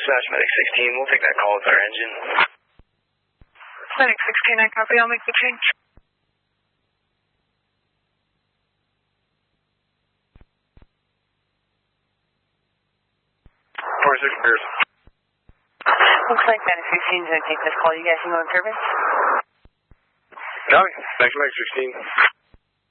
dispatch, Medic 16. We'll take that call with our engine. Medic 16, I copy. I'll make the change. Looks like Medic 16 is going to take this call. You guys can go in service? No, thanks, Medic 16.